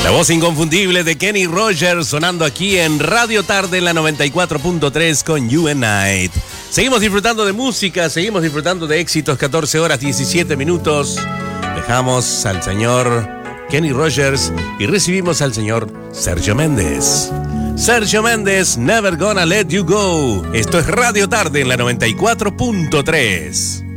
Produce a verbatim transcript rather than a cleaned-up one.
La voz inconfundible de Kenny Rogers sonando aquí en Radio Tarde en la noventa y cuatro punto tres con You and Night. Seguimos disfrutando de música, seguimos disfrutando de éxitos, catorce horas diecisiete minutos. Dejamos al señor Kenny Rogers y recibimos al señor Sergio Méndez. Sergio Méndez, Never Gonna Let You Go. Esto es Radio Tarde en la noventa y cuatro punto tres.